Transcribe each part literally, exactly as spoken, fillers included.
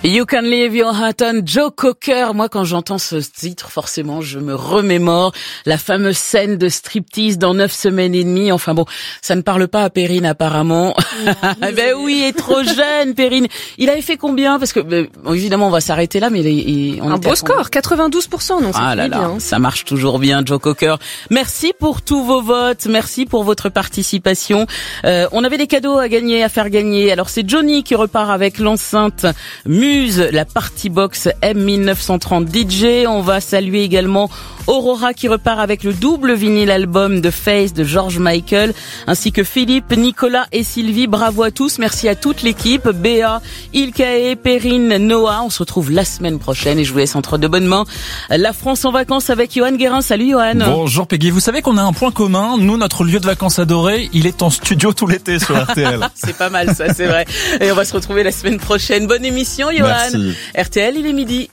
You Can Leave Your Hat On, Joe Cocker. Moi, quand j'entends ce titre, forcément, je me remémore la fameuse scène de striptease dans neuf semaines et demie. Enfin bon, ça ne parle pas à Perrine apparemment. Ben oui, il est trop jeune, Perrine. Il avait fait combien? Parce que ben, évidemment, on va s'arrêter là, mais il, il, on un beau score, quatre-vingt-douze pour cent. Non, ah là là, bien. Ça marche toujours bien, Joe Cocker. Merci pour tous vos votes, merci pour votre participation. Euh, on avait des cadeaux à gagner, à faire gagner. Alors c'est Johnny qui repart avec l'enceinte Muse, la Party Box M mille neuf cent trente D J. On va saluer également Aurora qui repart avec le double vinyle album de Face de George Michael, ainsi que Philippe, Nicolas et Sylvie. Bravo à tous, merci à toute l'équipe, Béa, Ilkae, Perrine, Noah. On se retrouve la semaine prochaine et je vous laisse entre de bonnes mains La France en vacances avec Johan Guérin. Salut Johan. Bonjour Peggy, vous savez qu'on a un point commun, nous notre lieu de vacances adoré, il est en studio tout l'été sur R T L. C'est pas mal ça, c'est vrai. Et on va se retrouver la semaine prochaine. Bonne émission Johan. Merci. R T L, il est midi.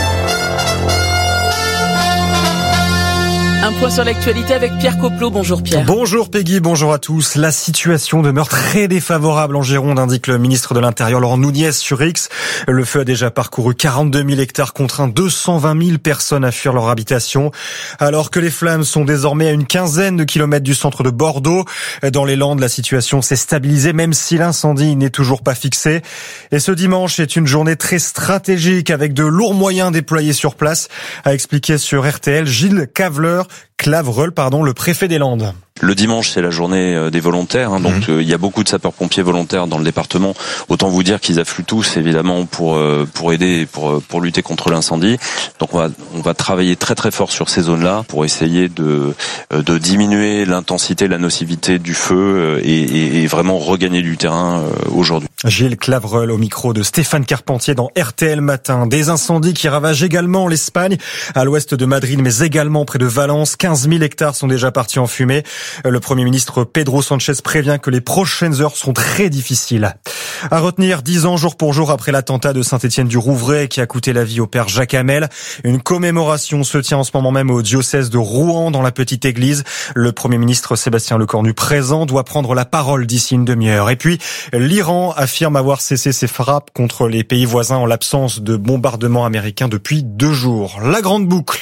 Un point sur l'actualité avec Pierre Coplot. Bonjour Pierre. Bonjour Peggy, bonjour à tous. La situation demeure très défavorable en Gironde, indique le ministre de l'Intérieur Laurent Nunez sur X. Le feu a déjà parcouru quarante-deux mille hectares, contraint deux cent vingt mille personnes à fuir leur habitation. Alors que les flammes sont désormais à une quinzaine de kilomètres du centre de Bordeaux. Dans les Landes, la situation s'est stabilisée, même si l'incendie n'est toujours pas fixé. Et ce dimanche est une journée très stratégique avec de lourds moyens déployés sur place, a expliqué sur R T L Gilles Cavler, Clavreul, pardon, le préfet des Landes. Le dimanche, c'est la journée des volontaires, hein, donc mmh. euh, il y a beaucoup de sapeurs-pompiers volontaires dans le département. Autant vous dire qu'ils affluent tous, évidemment, pour euh, pour aider, pour pour lutter contre l'incendie. Donc on va on va travailler très très fort sur ces zones-là pour essayer de euh, de diminuer l'intensité, la nocivité du feu euh, et, et, et vraiment regagner du terrain euh, aujourd'hui. Gilles Clavreul au micro de Stéphane Carpentier dans R T L Matin. Des incendies qui ravagent également l'Espagne, à l'ouest de Madrid, mais également près de Valence. quinze mille hectares sont déjà partis en fumée. Le Premier ministre Pedro Sánchez prévient que les prochaines heures seront très difficiles. À retenir, dix ans jour pour jour après l'attentat de Saint-Étienne-du-Rouvray qui a coûté la vie au père Jacques Hamel. Une commémoration se tient en ce moment même au diocèse de Rouen dans la petite église. Le Premier ministre Sébastien Lecornu présent doit prendre la parole d'ici une demi-heure. Et puis, l'Iran affirme avoir cessé ses frappes contre les pays voisins en l'absence de bombardements américains depuis deux jours. La grande boucle.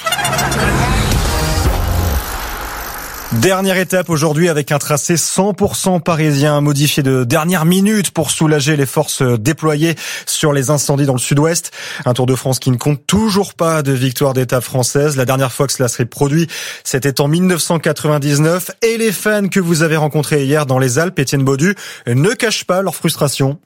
Dernière étape aujourd'hui avec un tracé cent pour cent parisien modifié de dernière minute pour soulager les forces déployées sur les incendies dans le sud-ouest. Un Tour de France qui ne compte toujours pas de victoire d'étape française. La dernière fois que cela serait produit, c'était en mille neuf cent quatre-vingt-dix-neuf. Et les fans que vous avez rencontrés hier dans les Alpes, Étienne Baudu, ne cachent pas leur frustration.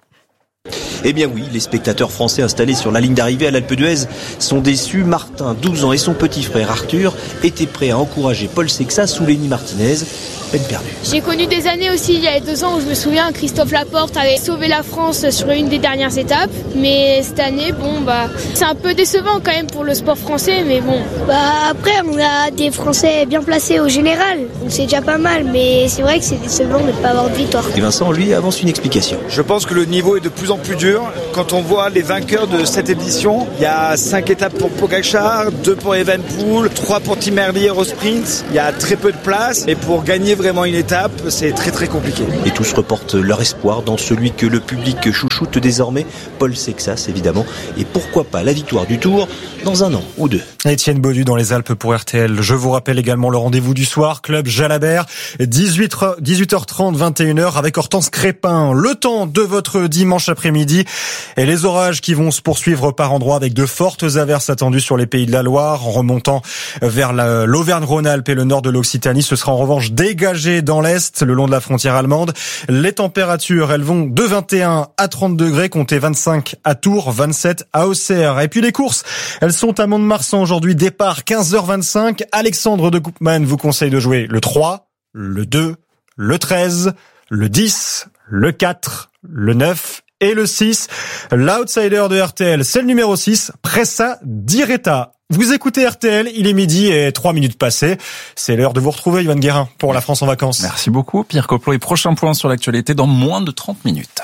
Eh bien oui, les spectateurs français installés sur la ligne d'arrivée à l'Alpe d'Huez sont déçus. Martin, douze ans, et son petit frère Arthur étaient prêts à encourager Paul Sexas ou Lenny Martinez. Peine perdue. J'ai connu des années aussi, il y a deux ans, où je me souviens, Christophe Laporte avait sauvé la France sur une des dernières étapes. Mais cette année, bon, bah, c'est un peu décevant quand même pour le sport français, mais bon. Bah, après, on a des Français bien placés au général, donc c'est déjà pas mal, mais c'est vrai que c'est décevant de ne pas avoir de victoire. Et Vincent, lui, avance une explication. Je pense que le niveau est de plus en plus dur. Quand on voit les vainqueurs de cette édition, il y a cinq étapes pour Pogačar, deux pour Evenepoel, trois pour Tim Merlier au sprint. Il y a très peu de place, et pour gagner vraiment une étape, c'est très très compliqué. Et tous reportent leur espoir dans celui que le public chouchoute désormais, Paul Sexas évidemment, et pourquoi pas la victoire du Tour dans un an ou deux. Étienne Baudu dans les Alpes pour R T L. Je vous rappelle également le rendez-vous du soir, Club Jalabert, dix-huit heures trente, vingt et une heures avec Hortense Crépin. Le temps de votre dimanche après-midi et les orages qui vont se poursuivre par endroits avec de fortes averses attendues sur les pays de la Loire en remontant vers la, l'Auvergne-Rhône-Alpes et le nord de l'Occitanie. Ce sera en revanche dégagé dans l'est, le long de la frontière allemande. Les températures, elles vont de vingt et un à trente degrés, comptez vingt-cinq à Tours, vingt-sept à Auxerre. Et puis les courses, elles sont à Mont-de-Marsan aujourd'hui. Départ quinze heures vingt-cinq. Alexandre de Koopman vous conseille de jouer le trois, le deux, le treize, le dix, le quatre, le neuf et le six. L'outsider de R T L, c'est le numéro six, Pressa Diretta. Vous écoutez R T L, il est midi et trois minutes passées. C'est l'heure de vous retrouver, Johan Guérin, pour La France en vacances. Merci beaucoup, Pierre Coplot. Et prochain point sur l'actualité dans moins de trente minutes.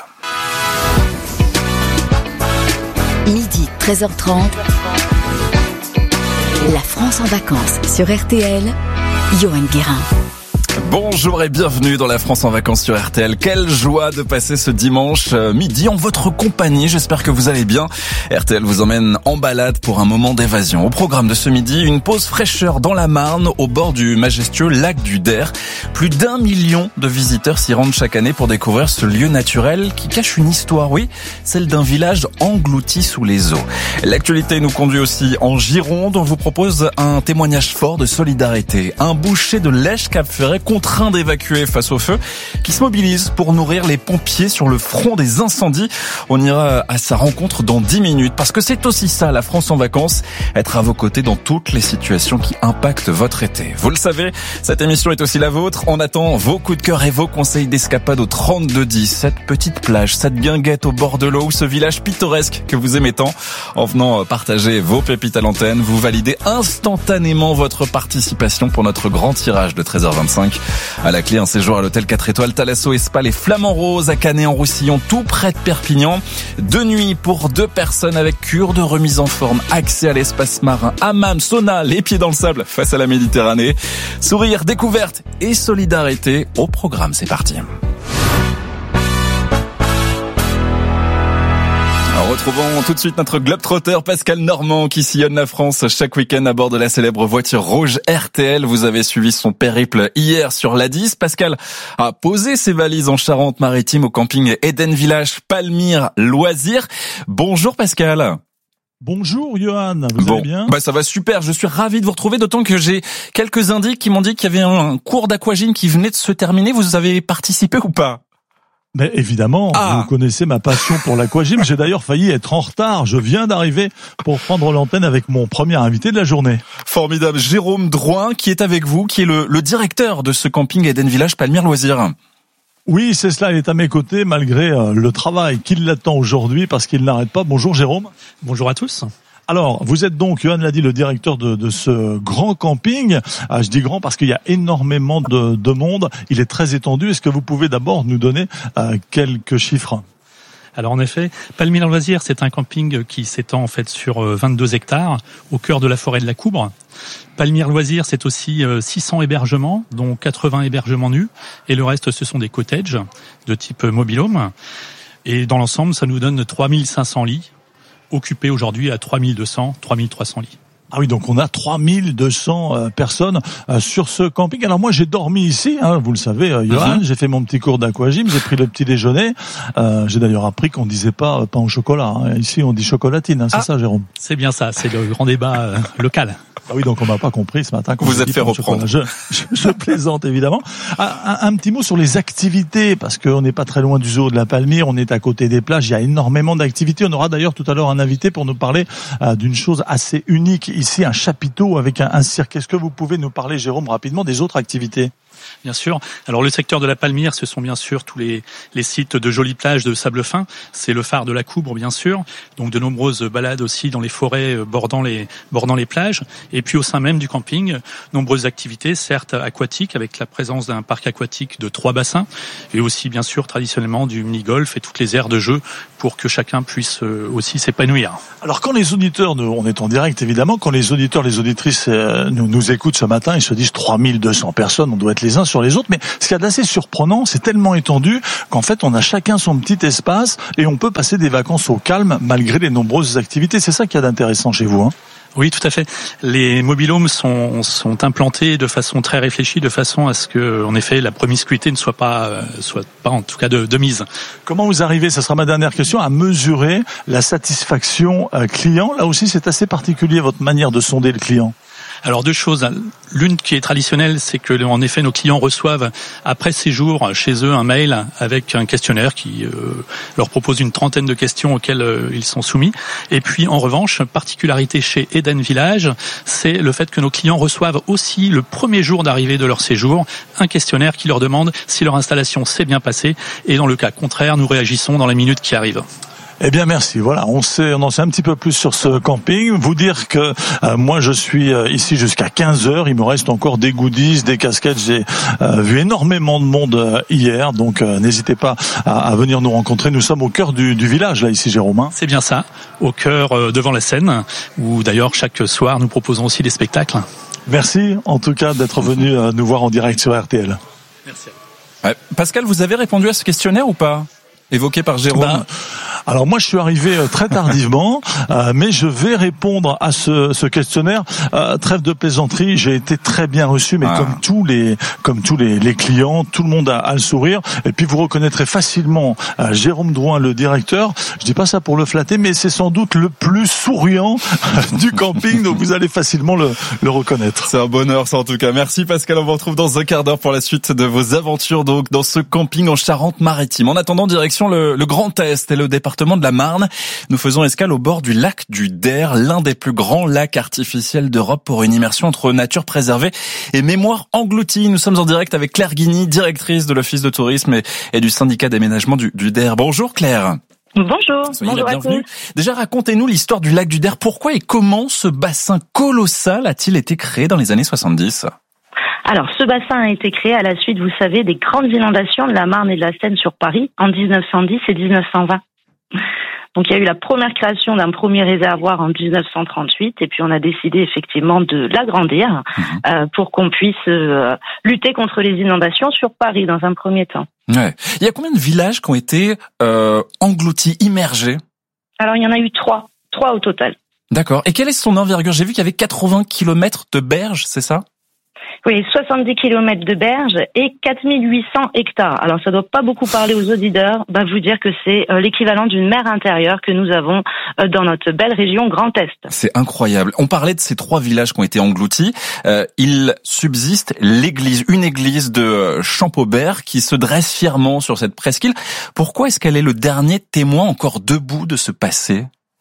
Midi, treize heures trente. La France en vacances sur R T L. Johan Guérin. Bonjour et bienvenue dans la France en vacances sur R T L. Quelle joie de passer ce dimanche midi en votre compagnie. J'espère que vous allez bien. R T L vous emmène en balade pour un moment d'évasion. Au programme de ce midi, une pause fraîcheur dans la Marne au bord du majestueux lac du Der. Plus d'un million de visiteurs s'y rendent chaque année pour découvrir ce lieu naturel qui cache une histoire, oui, celle d'un village englouti sous les eaux. L'actualité nous conduit aussi en Gironde. On vous propose un témoignage fort de solidarité. Un boucher de Lèche-Cap-Ferret contraint d'évacuer face au feu, qui se mobilise pour nourrir les pompiers sur le front des incendies. On ira à sa rencontre dans dix minutes, parce que c'est aussi ça, la France en vacances, être à vos côtés dans toutes les situations qui impactent votre été. Vous le savez, cette émission est aussi la vôtre. On attend vos coups de cœur et vos conseils d'escapade au trente-deux dix. Cette petite plage, cette guinguette au bord de l'eau ou ce village pittoresque que vous aimez tant. En venant partager vos pépites à l'antenne, vous validez instantanément votre participation pour notre grand tirage de treize heures vingt-cinq. À la clé, un séjour à l'hôtel quatre étoiles Thalasso et Spa Les Flamands Roses à Canet-en-Roussillon, tout près de Perpignan. Deux nuits pour deux personnes avec cure de remise en forme, accès à l'espace marin, hammam, sauna, les pieds dans le sable face à la Méditerranée. Sourire, découverte et solidarité au programme. C'est parti. Retrouvons tout de suite notre globetrotter Pascal Normand qui sillonne la France chaque week-end à bord de la célèbre voiture rouge R T L. Vous avez suivi son périple hier sur l'A dix. Pascal a posé ses valises en Charente-Maritime au camping Eden Village Palmyre Loisirs. Bonjour Pascal. Bonjour Johan, vous bon, allez bien? Bah ça va super, je suis ravi de vous retrouver, d'autant que j'ai quelques indices qui m'ont dit qu'il y avait un cours d'aquagym qui venait de se terminer. Vous avez participé ou pas? Mais évidemment, ah. Vous connaissez ma passion pour l'aquagym. J'ai d'ailleurs failli être en retard. Je viens d'arriver pour prendre l'antenne avec mon premier invité de la journée. Formidable. Jérôme Drouin qui est avec vous, qui est le, le directeur de ce camping Eden Village Palmyre Loisirs. Oui, c'est cela, il est à mes côtés malgré le travail qui l'attend aujourd'hui parce qu'il n'arrête pas. Bonjour Jérôme. Bonjour à tous. Alors, vous êtes donc, Johan l'a dit, le directeur de, de ce grand camping. Ah, je dis grand parce qu'il y a énormément de, de monde. Il est très étendu. Est-ce que vous pouvez d'abord nous donner euh, quelques chiffres ? Alors en effet, Palmyre Loisirs, c'est un camping qui s'étend en fait sur vingt-deux hectares au cœur de la forêt de la Coubre. Palmyre Loisirs, c'est aussi six cents hébergements, dont quatre-vingts hébergements nus, et le reste ce sont des cottages de type mobil-home. Et dans l'ensemble, ça nous donne trois mille cinq cents lits, occupés aujourd'hui à trois mille deux cents, trois mille trois cents lits. Ah oui, donc on a trois mille deux cents euh, personnes euh, sur ce camping. Alors moi, j'ai dormi ici, hein, vous le savez, euh, Johan. Uh-huh. J'ai fait mon petit cours d'aquagym, j'ai pris le petit déjeuner. Euh, j'ai d'ailleurs appris qu'on disait pas euh, pain au chocolat. Hein. Ici, on dit chocolatine, hein, c'est ah, ça, Jérôme? C'est bien ça, c'est le grand débat euh, local. Ah oui, donc on m'a pas compris ce matin. Vous êtes fait reprendre. Je, je, je plaisante évidemment. Un, un, un petit mot sur les activités, parce qu'on n'est pas très loin du zoo de la Palmyre, on est à côté des plages, il y a énormément d'activités. On aura d'ailleurs tout à l'heure un invité pour nous parler euh, d'une chose assez unique ici, un chapiteau avec un, un cirque. Est-ce que vous pouvez nous parler, Jérôme, rapidement des autres activités ? Bien sûr. Alors le secteur de la Palmyre, ce sont bien sûr tous les, les sites de jolies plages de sable fin. C'est le phare de la Coubre, bien sûr. Donc de nombreuses balades aussi dans les forêts bordant les, bordant les plages. Et puis au sein même du camping, nombreuses activités, certes aquatiques, avec la présence d'un parc aquatique de trois bassins. Et aussi bien sûr traditionnellement du mini-golf et toutes les aires de jeu pour que chacun puisse aussi s'épanouir. Alors quand les auditeurs, on est en direct évidemment, quand les auditeurs, les auditrices nous, nous écoutent ce matin, ils se disent trois mille deux cents personnes, on doit être les uns sur les autres, mais ce qu'il y a d'assez surprenant, c'est tellement étendu qu'en fait on a chacun son petit espace et on peut passer des vacances au calme malgré les nombreuses activités. C'est ça qu'il y a d'intéressant chez vous, hein? Oui, tout à fait. Les mobil-homes sont, sont implantés de façon très réfléchie, de façon à ce que, en effet, la promiscuité ne soit pas, soit pas en tout cas de, de mise. Comment vous arrivez, ça sera ma dernière question, à mesurer la satisfaction client? Là aussi, c'est assez particulier votre manière de sonder le client. Alors deux choses. L'une qui est traditionnelle, c'est que en effet nos clients reçoivent après séjour chez eux un mail avec un questionnaire qui euh, leur propose une trentaine de questions auxquelles euh, ils sont soumis. Et puis en revanche, particularité chez Eden Village, c'est le fait que nos clients reçoivent aussi le premier jour d'arrivée de leur séjour un questionnaire qui leur demande si leur installation s'est bien passée. Et dans le cas contraire, nous réagissons dans les minutes qui arrivent. Eh bien merci, voilà, on sait, on en sait un petit peu plus sur ce camping. Vous dire que euh, moi je suis euh, ici jusqu'à quinze heures, il me reste encore des goodies, des casquettes, j'ai euh, vu énormément de monde euh, hier, donc euh, n'hésitez pas à, à venir nous rencontrer. Nous sommes au cœur du, du village là ici, Jérôme. Hein. C'est bien ça, au cœur euh, devant la Seine, où d'ailleurs chaque soir nous proposons aussi des spectacles. Merci en tout cas d'être venu euh, nous voir en direct sur R T L. Merci. Ouais. Pascal, vous avez répondu à ce questionnaire ou pas ? Évoqué par Jérôme. Ben, alors moi je suis arrivé très tardivement, euh, mais je vais répondre à ce, ce questionnaire. Euh, trêve de plaisanterie, j'ai été très bien reçu, mais ah. comme tous les comme tous les, les clients, tout le monde a, a le sourire. Et puis vous reconnaîtrez facilement euh, Jérôme Drouin, le directeur. Je dis pas ça pour le flatter, mais c'est sans doute le plus souriant du camping, donc vous allez facilement le, le reconnaître. C'est un bonheur ça en tout cas. Merci Pascal, on vous retrouve dans un quart d'heure pour la suite de vos aventures donc dans ce camping en Charente-Maritime. En attendant, direction Le, le Grand Est et le département de la Marne. Nous faisons escale au bord du lac du Der, l'un des plus grands lacs artificiels d'Europe pour une immersion entre nature préservée et mémoire engloutie. Nous sommes en direct avec Claire Guigny, directrice de l'Office de tourisme et, et du syndicat d'aménagement du, du Der. Bonjour Claire. Bonjour. Soyez Bonjour la bienvenue. Déjà, racontez-nous l'histoire du lac du Der. Pourquoi et comment ce bassin colossal a-t-il été créé dans les années soixante-dix ? Alors, ce bassin a été créé à la suite, vous savez, des grandes inondations de la Marne et de la Seine sur Paris en dix-neuf cent dix et dix-neuf cent vingt. Donc, il y a eu la première création d'un premier réservoir en dix-neuf cent trente-huit et puis on a décidé effectivement de l'agrandir mmh. euh, pour qu'on puisse euh, lutter contre les inondations sur Paris dans un premier temps. Ouais. Il y a combien de villages qui ont été euh, engloutis, immergés ? Alors, il y en a eu trois, trois au total. D'accord. Et quelle est son envergure ? J'ai vu qu'il y avait quatre-vingts kilomètres de berges, c'est ça ? Oui, soixante-dix kilomètres de berge et quatre mille huit cents hectares. Alors, ça doit pas beaucoup parler aux auditeurs. Bah, vous dire que c'est euh, l'équivalent d'une mer intérieure que nous avons euh, dans notre belle région Grand Est. C'est incroyable. On parlait de ces trois villages qui ont été engloutis. Euh, il subsiste l'église, une église de Champaubert qui se dresse fièrement sur cette presqu'île. Pourquoi est-ce qu'elle est le dernier témoin encore debout de ce passé ?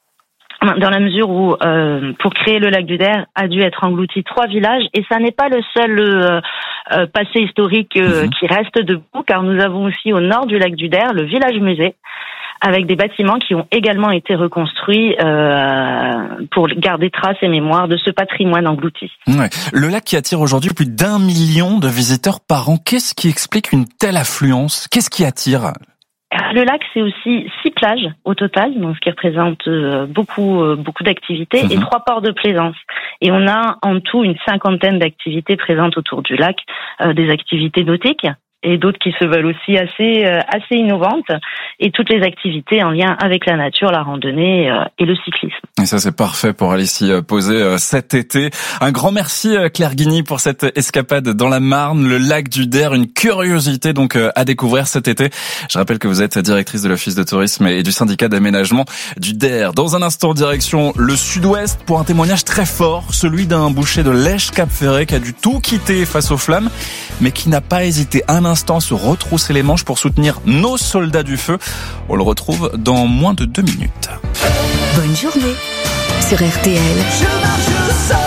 Dans la mesure où, euh, pour créer le lac du Der, a dû être englouti trois villages, et ça n'est pas le seul euh, euh, passé historique euh, mmh. qui reste debout, car nous avons aussi au nord du lac du Der le village musée, avec des bâtiments qui ont également été reconstruits euh, pour garder trace et mémoire de ce patrimoine englouti. Ouais. Le lac qui attire aujourd'hui plus d'un million de visiteurs par an, qu'est-ce qui explique une telle affluence ? Qu'est-ce qui attire ? Le lac, c'est aussi six plages au total, donc ce qui représente beaucoup beaucoup d'activités, mmh. et trois ports de plaisance. Et on a en tout une cinquantaine d'activités présentes autour du lac, euh, des activités nautiques et d'autres qui se veulent aussi assez euh, assez innovantes, et toutes les activités en lien avec la nature, la randonnée euh, et le cyclisme. Et ça, c'est parfait pour aller s'y poser cet été. Un grand merci Claire Guigny pour cette escapade dans la Marne, le lac du Der, une curiosité donc à découvrir cet été. Je rappelle que vous êtes directrice de l'Office de tourisme et du syndicat d'aménagement du Der. Dans un instant, direction le sud-ouest pour un témoignage très fort, celui d'un boucher de Lèche-Cap-Ferret qui a dû tout quitter face aux flammes, mais qui n'a pas hésité un instant à se retrousser les manches pour soutenir nos soldats du feu. On le retrouve dans moins de deux minutes. Bonne journée sur R T L. Je marche seul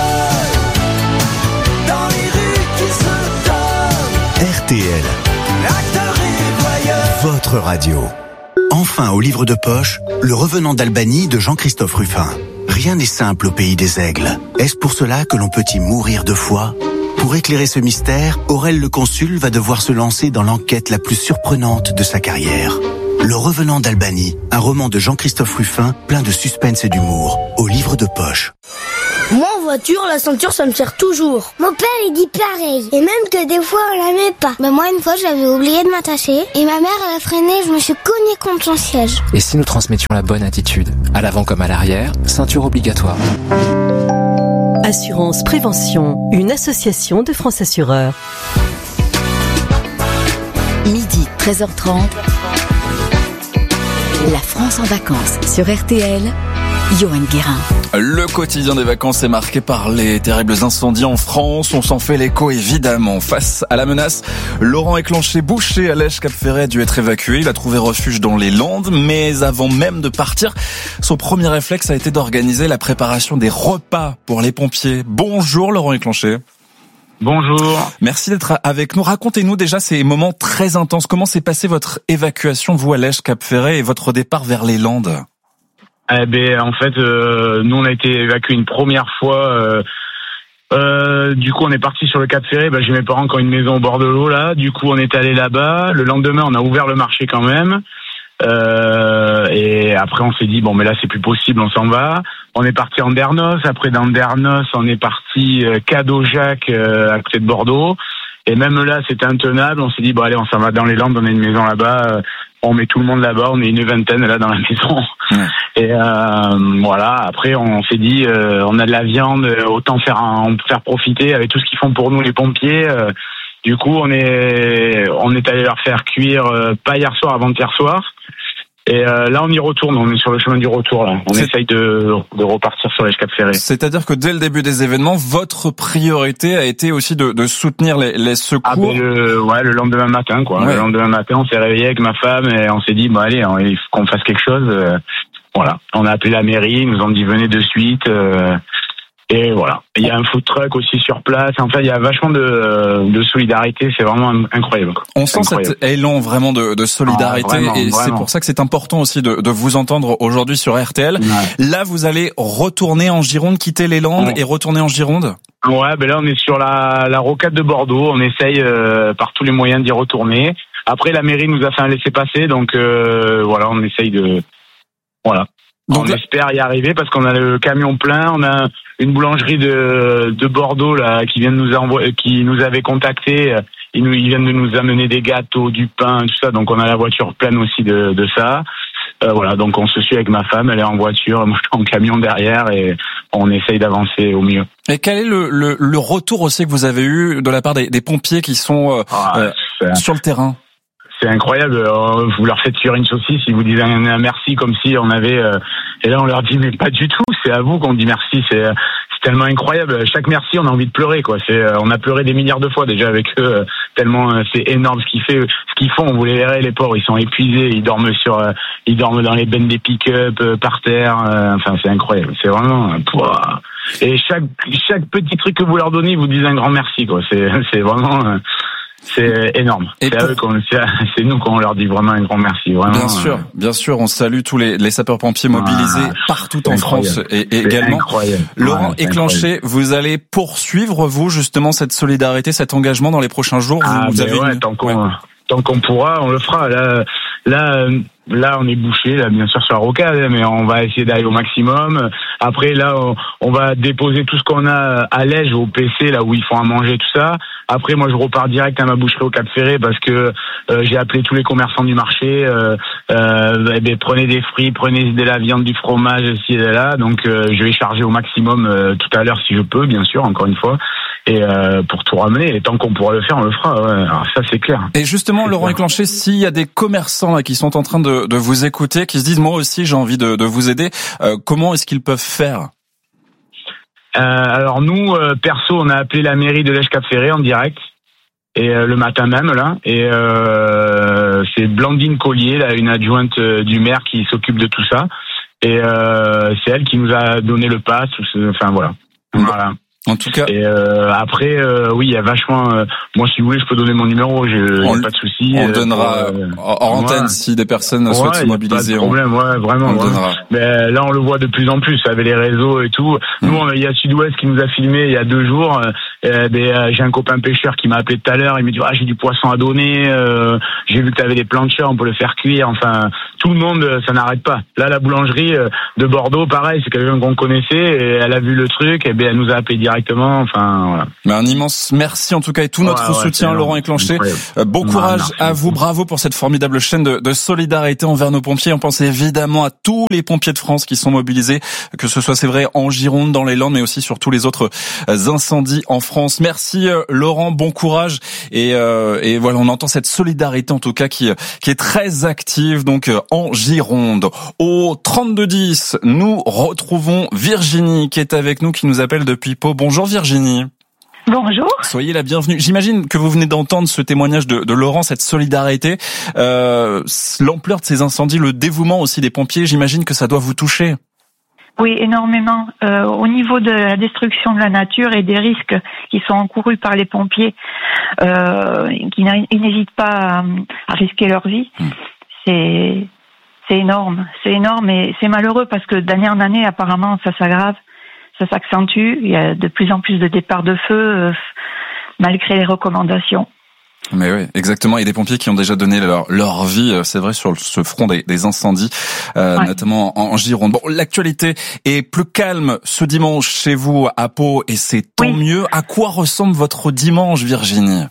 dans les rues qui se donnent. R T L. Acteur et voyeur. Votre radio. Enfin au livre de poche, Le Revenant d'Albanie de Jean-Christophe Ruffin. Rien n'est simple au pays des aigles. Est-ce pour cela que l'on peut y mourir de foi ? Pour éclairer ce mystère, Aurel le Consul va devoir se lancer dans l'enquête la plus surprenante de sa carrière. Le Revenant d'Albanie, un roman de Jean-Christophe Ruffin, plein de suspense et d'humour, au livre de poche. Moi en voiture, la ceinture ça me sert toujours. Mon père il dit pareil. Et même que des fois on la met pas. Bah moi une fois j'avais oublié de m'attacher et ma mère elle a freiné, je me suis cognée contre son siège. Et si nous transmettions la bonne attitude, à l'avant comme à l'arrière, ceinture obligatoire. Assurance Prévention, une association de France Assureurs. Midi, treize heures trente. La France en vacances sur R T L. Johan Guérin. Le quotidien des vacances est marqué par les terribles incendies en France. On s'en fait l'écho évidemment. Face à la menace, Laurent Éclenché, boucher à Lèche-Cap-Ferret, a dû être évacué. Il a trouvé refuge dans les Landes. Mais avant même de partir, son premier réflexe a été d'organiser la préparation des repas pour les pompiers. Bonjour Laurent Éclenché. Bonjour. Merci d'être avec nous. Racontez-nous déjà ces moments très intenses. Comment s'est passée votre évacuation, vous, à Lèche-Cap-Ferret, et votre départ vers les Landes ? Eh ben, en fait, euh, nous, on a été évacués une première fois. Euh, euh, du coup, on est parti sur le Cap Ferret. Ben, j'ai mes parents qui ont une maison au bord de l'eau, là. Du coup, on est allé là-bas. Le lendemain, on a ouvert le marché quand même. Euh, et après, on s'est dit, bon, mais là, c'est plus possible, on s'en va. On est parti en Dernos. Après, dans Dernos, on est parti euh, Cadeau-Jacques, euh, à côté de Bordeaux. Et même là, c'était intenable. On s'est dit, bon allez, on s'en va dans les Landes, on a une maison là-bas. Euh, on met tout le monde là-bas, on est une vingtaine là dans la maison. Ouais. Et euh, voilà. Après, on s'est dit, euh, on a de la viande, autant faire un, faire profiter avec tout ce qu'ils font pour nous les pompiers. Euh, du coup, on est on est allé leur faire cuire, euh, pas hier soir, avant-hier soir. Et euh, là, on y retourne. On est sur le chemin du retour. Là, on C'est... essaye de, de repartir sur les Cap Ferré. C'est-à-dire que dès le début des événements, votre priorité a été aussi de, de soutenir les, les secours. Ah ben le, ouais, le lendemain matin, quoi. Ouais. Le lendemain matin, on s'est réveillé avec ma femme et on s'est dit, bon allez, il faut qu'on fasse quelque chose. Euh, voilà. On a appelé la mairie, ils nous ont dit venez de suite. Euh, Et voilà. Il y a un food truck aussi sur place. En fait, il y a vachement de, de solidarité. C'est vraiment incroyable. On sent incroyable. cet élan vraiment de, de solidarité. Ah, vraiment, et vraiment. C'est pour ça que c'est important aussi de, de vous entendre aujourd'hui sur R T L. Ouais. Là, vous allez retourner en Gironde, quitter les Landes ouais. et retourner en Gironde. Ouais, ben là, on est sur la, la rocade de Bordeaux. On essaye euh, par tous les moyens d'y retourner. Après, la mairie nous a fait un laissez-passer. Donc, euh, voilà, on essaye de... Voilà. Donc, on là... espère y arriver parce qu'on a le camion plein. On a une boulangerie de, de Bordeaux là qui vient de nous envoyer, qui nous avait contacté. Ils nous, ils viennent de nous amener des gâteaux, du pain, tout ça. Donc on a la voiture pleine aussi de, de ça. Euh, voilà. Donc on se suit avec ma femme. Elle est en voiture, moi je suis en camion derrière et on essaye d'avancer au mieux. Et quel est le, le, le retour aussi que vous avez eu de la part des, des pompiers qui sont euh, ah, euh, sur le terrain? C'est incroyable. Vous leur faites cuire une saucisse, ils vous disent un, un merci comme si on avait. Euh, et là, on leur dit mais pas du tout. C'est à vous qu'on dit merci. C'est, c'est tellement incroyable. Chaque merci, on a envie de pleurer, quoi. C'est, on a pleuré des milliards de fois déjà avec eux. Tellement c'est énorme ce qu'ils fait, ce qu'ils font. Vous les verrez, les pauvres, ils sont épuisés. Ils dorment sur, ils dorment dans les bennes des pick-up par terre. Enfin, c'est incroyable. C'est vraiment. Pouah. Et chaque chaque petit truc que vous leur donnez, ils vous disent un grand merci, quoi. C'est c'est vraiment. C'est énorme. Et c'est, pour... à eux qu'on, c'est, c'est nous qu'on leur dit vraiment un grand merci. Vraiment, bien sûr, euh... bien sûr, on salue tous les, les sapeurs-pompiers mobilisés ah, partout en France et, et également. Incroyable. Laurent ouais, Éclenché, vous allez poursuivre vous justement cette solidarité, cet engagement dans les prochains jours. Ah, vous, vous avez ouais, une... tant qu'on ouais. tant qu'on pourra, on le fera. Là, là. Là, on est bouché, là, bien sûr, sur la rocade, mais on va essayer d'aller au maximum. Après, là, on, on va déposer tout ce qu'on a à Lège, au P C, là où ils font à manger, tout ça. Après, moi, je repars direct à ma boucherie au Cap Ferré parce que euh, j'ai appelé tous les commerçants du marché. Euh, euh, eh bien, prenez des fruits, prenez de la viande, du fromage, ici et là. Donc, euh, je vais charger au maximum euh, tout à l'heure si je peux, bien sûr, encore une fois. Et euh, pour tout ramener, et tant qu'on pourra le faire, on le fera. Ouais. Alors ça, c'est clair. Et justement, c'est Laurent clair. Éclenché, s'il y a des commerçants là qui sont en train de, de vous écouter, qui se disent moi aussi j'ai envie de, de vous aider, euh, comment est-ce qu'ils peuvent faire? euh, Alors nous, euh, perso, on a appelé la mairie de Lège Cap Ferré en direct. Et euh, le matin même là, et euh, c'est Blandine Collier, là, une adjointe euh, du maire qui s'occupe de tout ça. Et euh, c'est elle qui nous a donné le pass. Enfin voilà. Voilà. En tout cas. Et euh, après, euh, oui, il y a vachement. Euh, moi, si vous voulez, je peux donner mon numéro. J'ai pas de souci. On euh, donnera euh, hors antenne ouais. si des personnes ouais, souhaitent se mobiliser. Pas de problème, ouais, vraiment. On ouais. donnera. Mais là, on le voit de plus en plus avec les réseaux et tout. Nous, mmh. il y a Sud-Ouest qui nous a filmé il y a deux jours. Euh, ben, j'ai un copain pêcheur qui m'a appelé tout à l'heure. Il me dit ah, j'ai du poisson à donner. Euh, j'ai vu que tu avais des planchas, on peut le faire cuire. Enfin, tout le monde, ça n'arrête pas. Là, la boulangerie de Bordeaux, pareil, c'est quelqu'un qu'on connaissait et elle a vu le truc. Et ben, elle nous a appelé directement. Enfin, voilà. Mais un immense merci en tout cas et tout notre ouais, ouais, soutien, Laurent Éclenché. Bon courage non, à vous, bravo pour cette formidable chaîne de, de solidarité envers nos pompiers. On pense évidemment à tous les pompiers de France qui sont mobilisés, que ce soit c'est vrai en Gironde, dans les Landes, mais aussi sur tous les autres incendies en France. Merci Laurent, bon courage et, euh, et voilà, on entend cette solidarité en tout cas qui qui est très active donc en Gironde. Au trente-deux dix, nous retrouvons Virginie qui est avec nous, qui nous appelle depuis Pau. Bonjour Virginie. Bonjour. Soyez la bienvenue. J'imagine que vous venez d'entendre ce témoignage de, de Laurent, cette solidarité, euh, l'ampleur de ces incendies, le dévouement aussi des pompiers, j'imagine que ça doit vous toucher. Oui, énormément. Euh, au niveau de la destruction de la nature et des risques qui sont encourus par les pompiers, euh, qui n'hésitent pas à, à risquer leur vie, mmh. c'est, c'est énorme. C'est énorme et c'est malheureux parce que d'année en année, apparemment, ça s'aggrave. Ça s'accentue, il y a de plus en plus de départs de feu, euh, malgré les recommandations. Mais oui, exactement. Et des pompiers qui ont déjà donné leur, leur vie, c'est vrai, sur ce front des, des incendies, euh, ouais. notamment en, en Gironde. Bon, l'actualité est plus calme ce dimanche chez vous à Pau, et c'est tant oui. mieux. À quoi ressemble votre dimanche, Virginie ?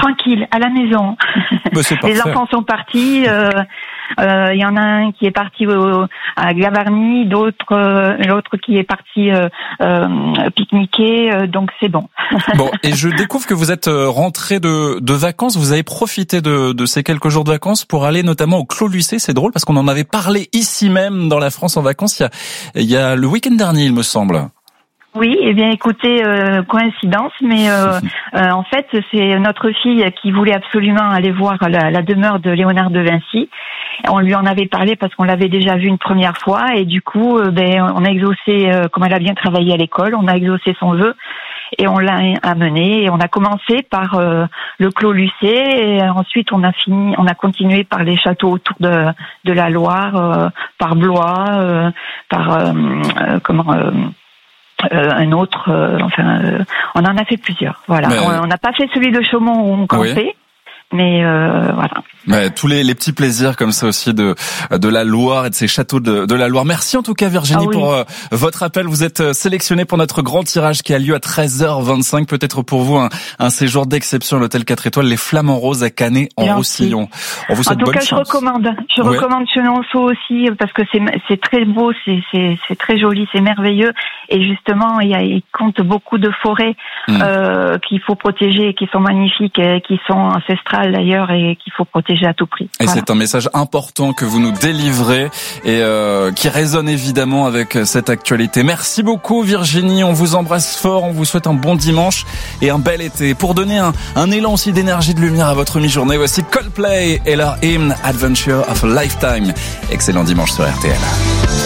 tranquille, à la maison. Bah, c'est Les parfait. enfants sont partis. Il euh, euh, y en a un qui est parti au, à Gavarnie, d'autres, euh, l'autre qui est parti euh, euh, pique-niquer. Euh, donc c'est bon. Bon, et je découvre que vous êtes rentré de, de vacances. Vous avez profité de, de ces quelques jours de vacances pour aller notamment au Clos Lucé. C'est drôle parce qu'on en avait parlé ici même dans la France en vacances. Il y a, il y a le week-end dernier, il me semble. Oui, eh bien écoutez, euh, coïncidence, mais euh, euh, en fait c'est notre fille qui voulait absolument aller voir la, la demeure de Léonard de Vinci. On lui en avait parlé parce qu'on l'avait déjà vu une première fois et du coup, euh, ben on a exaucé, euh, comme elle a bien travaillé à l'école, on a exaucé son vœu et on l'a amené et on a commencé par euh, le Clos Lucé et ensuite on a fini, on a continué par les châteaux autour de de la Loire, euh, par Blois, euh, par euh, euh, comment. Euh, Euh, un autre, euh, enfin, euh, on en a fait plusieurs. Voilà, Mais... on n'a pas fait celui de Chaumont où on campait, oui. mais euh, voilà. Ouais, tous les, les petits plaisirs comme ça aussi de de la Loire et de ces châteaux de, de la Loire. Merci en tout cas Virginie ah oui. pour euh, votre appel. Vous êtes sélectionnée pour notre grand tirage qui a lieu à treize heures vingt-cinq. Peut-être pour vous un, un séjour d'exception à l'hôtel quatre étoiles, les Flamants Roses à Canet en Merci. Roussillon. On vous souhaite en tout bonne cas, chance. je recommande. Je ouais. recommande Chenonceau aussi parce que c'est c'est très beau, c'est c'est c'est très joli, c'est merveilleux et justement il y a il compte beaucoup de forêts mmh. euh, qu'il faut protéger, qui sont magnifiques, et qui sont ancestrales d'ailleurs et qu'il faut protéger à tout prix. Et voilà. C'est un message important que vous nous délivrez et euh, qui résonne évidemment avec cette actualité. Merci beaucoup Virginie, on vous embrasse fort, on vous souhaite un bon dimanche et un bel été. Pour donner un, un élan aussi d'énergie, de lumière à votre mi-journée, voici Coldplay et leur hymne Adventure of a Lifetime. Excellent dimanche sur R T L.